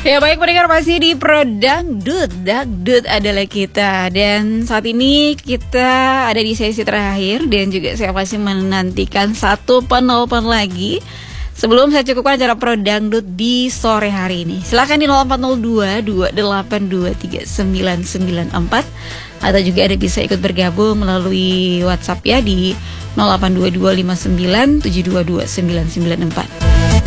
Ya baik pendengar, masih di Pro Dangdut. Dangdut adalah kita. Dan saat ini kita ada di sesi terakhir. Dan juga saya masih menantikan satu penelpon lagi sebelum saya cukupkan acara Pro Dangdut di sore hari ini. Silahkan di 0402 282 3994. Atau juga ada bisa ikut bergabung melalui WhatsApp ya di 0822 59 722 994.